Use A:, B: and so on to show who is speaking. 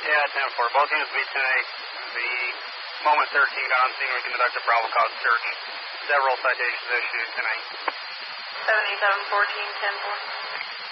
A: Yeah, 10-4. Both units will be tonight. The moment 13 got on scene, we conducted a probable cause search. Several citations issued tonight.
B: 7714, 10-4.